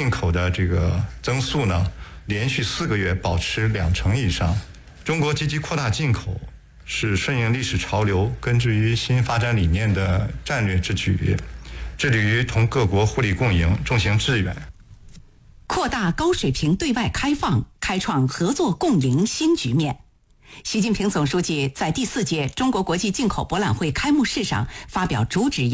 进口的这个增速呢，连续4个月保持2成以上。中国积极扩大进口，是顺应历史潮流、根植于新发展理念的战略之举，致力于同各国互利共赢、众行致远。 扩大高水平对外开放，开创合作共赢新局面。习近平总书记在第4届中国国际进口博览会开幕式上发表主旨